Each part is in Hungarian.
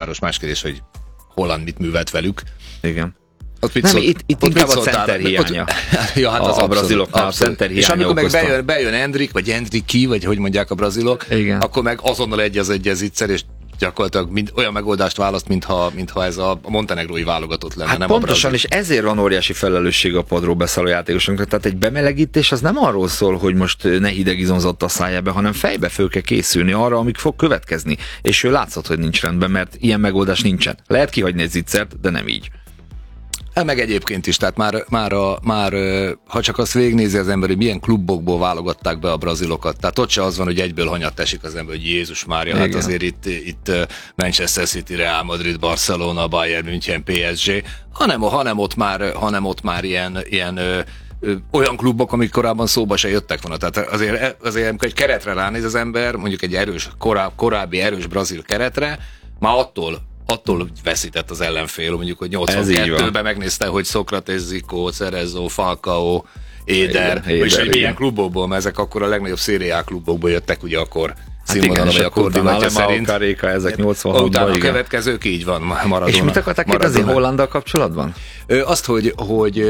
páros, más kérdés, hogy Holland mit művelt velük. Igen. Itt inkább a center hiánya. Ja, hát a braziloknál a center hiánya. És amikor meg bejön Endrick, vagy Endriki, vagy hogy mondják a brazilok, igen. Akkor meg azonnal egy zicser, és gyakorlatilag olyan megoldást választ, mintha ez a montenegrói válogatott lenne. Hát nem pontosan, és ezért van óriási felelősség a padról beszálló játékosunkra. Tehát egy bemelegítés az nem arról szól, hogy most ne hidegizonzott a szájába, hanem fejbe föl kell készülni arra, amik fog következni. És ő látszott, hogy nincs rendben, mert ilyen megoldás nincsen. Lehet kihagyni egy zicsert, de nem így. Meg egyébként is, tehát már ha csak azt végignézi az ember, hogy milyen klubokból válogatták be a brazilokat, tehát ott se az van, hogy egyből hanyat esik az ember, hogy Jézus Mária, hát azért itt Manchester City, Real Madrid, Barcelona, Bayern München, PSG, hanem ott már ilyen olyan klubok, amik korábban szóba se jöttek volna. Tehát azért amikor egy keretre ránéz az ember, mondjuk egy erős, korábbi erős brazil keretre, már attól veszített az ellenfél, mondjuk, hogy 82-ben megnézte, hogy Sokrates, Zico, Cerezo, Falcao, Éder, és hogy milyen klubokból, mert ezek akkor a legnagyobb Serie A klubokból jöttek, ugye akkor színvonalon, vagy a koordinátja szerint. Karéka, ezek 86-ban. Utána a következők így van, Maradona. És mit akarták kérdezni Hollanddal kapcsolatban? Azt, hogy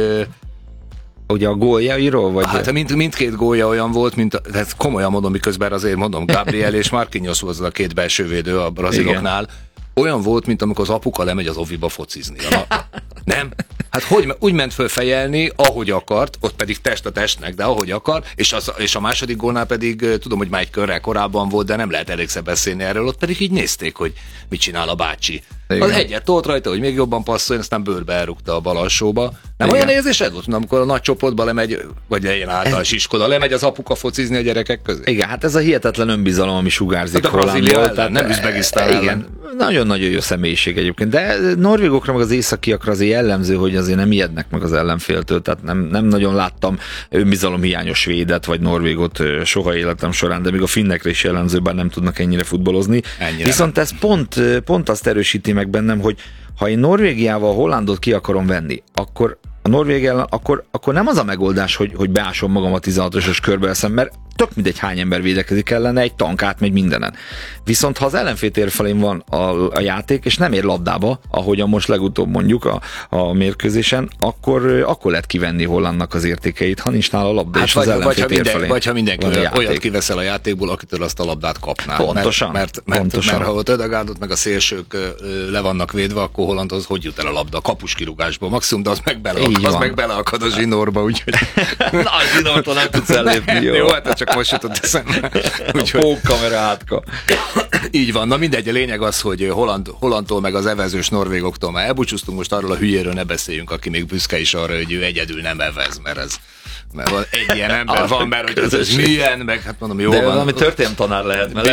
ugye a góljairól? Vagy hát mindkét gólja olyan volt, tehát komolyan mondom, miközben azért mondom, Gabriel és Marquinhos volt a két belsővédő a braziloknál. Olyan volt, mint amikor az apuka lemegy az oviba focizni. Nem? Hát úgy ment föl fejelni, ahogy akart, ott pedig test a testnek, de ahogy akar, és a második gólnál pedig tudom, hogy már egy körrel korábban volt, de nem lehet elégszer beszélni erről, ott pedig így nézték, hogy mit csinál a bácsi. Az egyet tolt rajta, hogy még jobban passzoljon, aztán bőrbe elrúgta a bal alsóba. Nem olyan érzésed volt, amikor a nagy csoportba lemegy, vagy ilyen általános iskola, lemegy az apuka focizni a gyerekek közé? Igen, hát ez a hihetetlen önbizalom, ami sugárzik Hollandból. Nem Üzbegisztán ellen. Igen, nagyon-nagyon jó személyiség egyébként, de norvégokra meg az északiakra azért jellemző, hogy azért nem ijednek meg az ellenféltől, tehát nem nagyon láttam önbizalomhiányos svédet vagy norvégot soha életem során, de még a finnekre is jellemző, bár nem tudnak ennyire futballozni. Viszont ez pont azt erősíti meg bennem, hogy ha én Norvégiával Hollandot ki akarom venni, akkor a Norvég ellen, akkor nem az a megoldás, hogy beásom magam a 16-os körbe leszem, mert tök mindegy hány ember védekezik ellene, egy tank átmegy mindenen. Viszont ha az ellenfél térfelén van a játék, és nem ér labdába, ahogyan most legutóbb mondjuk a mérkőzésen, akkor lehet kivenni Hollandnak az értékeit, ha nincs nála a labda, és az ellenfél térfelén. Vagy ha mindenki olyat kiveszel a játékból, akitől azt a labdát kapná. Pontosan. Mert ha ott Ödegaardot meg a szélsők le vannak védve, akkor Hollandhoz hogy jut el a labda? A kapuskirúgásból maximum, de az meg beleakad a zsinórba, úgyhogy... Na, a zsinórtól nem tudsz ellépni, jó, hát csak most jutott eszembe. A pókkamera átka. Így van, na mindegy, a lényeg az, hogy Hollandtól meg az evezős norvégoktól már elbúcsúztunk, most arról a hülyéről ne beszéljünk, aki még büszke is arra, hogy ő egyedül nem evez, mert van egy ilyen ember van, mert hogy ez milyen, meg hát mondom, jó de van. valami történelemtanár lehet, mert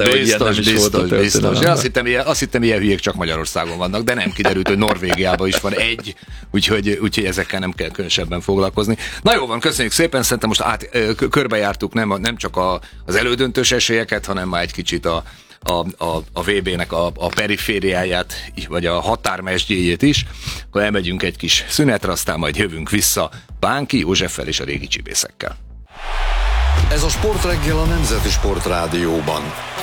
biztos. Én azt hittem, ilyen hülyék csak Magyarországon vannak, de nem kiderült, hogy Norvégiában is van egy, úgyhogy ezekkel nem kell különösebben foglalkozni. Na jó van, köszönjük szépen, szerintem most körbejártuk nem csak az elődöntős esélyeket, hanem már egy kicsit a VB-nek a perifériáját, vagy a határmesdjéjét is, akkor elmegyünk egy kis szünetre, aztán majd jövünk vissza Bánki Józseffel és a régi csibészekkel. Ez a Sportreggel a Nemzeti Sportrádióban.